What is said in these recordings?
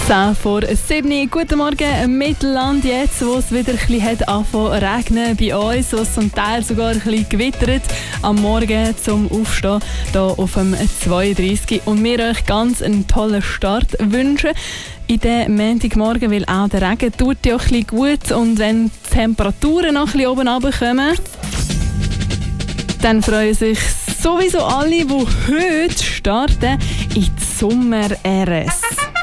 10 vor 7. Guten Morgen, Mittelland jetzt, wo es wieder ein bisschen hat angefangen zu regnen bei uns, wo es zum Teil sogar ein bisschen gewittert am Morgen zum Aufstehen hier auf dem 32. Und wir euch ganz einen tollen Start wünschen in den Montagmorgen, weil auch der Regen tut ja auch ein bisschen gut und wenn die Temperaturen noch ein bisschen oben runterkommen, dann freuen sich sowieso alle, die heute starten in die Sommer-RS.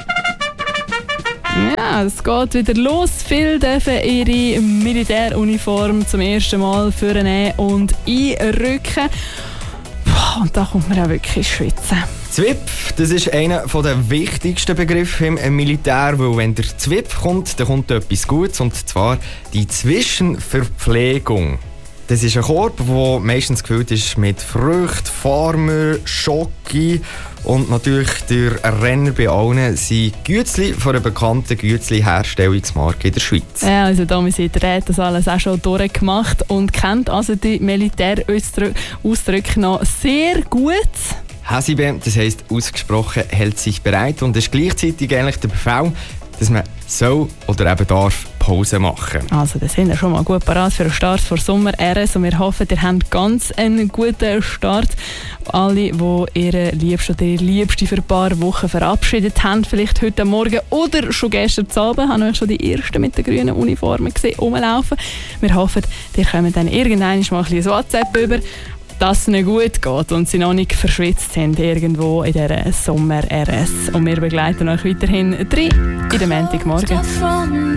Ja, es geht wieder los. Viele dürfen ihre Militäruniform zum ersten Mal vornehmen und einrücken. Und da kommt man auch wirklich ins Schwitzen. ZWIP, das ist einer der wichtigsten Begriffe im Militär, weil wenn der ZWIP kommt, dann kommt etwas Gutes, und zwar die Zwischenverpflegung. Das ist ein Korb, der meistens gefüllt ist mit Früchten, Farmer, Schoki und natürlich der Renner bei allen sind Gützli von einer bekannten Gützli-Herstellungsmarke in der Schweiz. Ja, also da hat das alles auch schon durchgemacht und kennt also die Militärausdrücke noch sehr gut. Hasibe, das heisst ausgesprochen, hält sich bereit und ist gleichzeitig eigentlich der Befehl, dass man soll oder eben darf Pause machen. Also das sind ja schon mal gut parat für den Start vor Sommer-RS und wir hoffen, ihr habt ganz einen guten Start. Alle, die ihre Liebste oder ihre Liebste für ein paar Wochen verabschiedet haben, vielleicht heute Morgen oder schon gestern Abend, haben wir schon die ersten mit den grünen Uniformen gesehen, rumlaufen. Wir hoffen, ihr kommt dann irgendwann mal ein bisschen WhatsApp über, dass es ihnen gut geht und sie noch nicht verschwitzt sind irgendwo in dieser Sommer-RS. Und wir begleiten euch weiterhin in den Montagmorgen.